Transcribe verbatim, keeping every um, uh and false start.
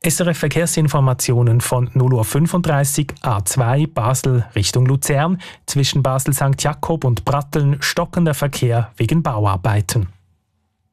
S R F Verkehrsinformationen von null Uhr fünfunddreißig, A zwei Basel Richtung Luzern. Zwischen Basel Sankt Jakob und Bratteln stockender Verkehr wegen Bauarbeiten.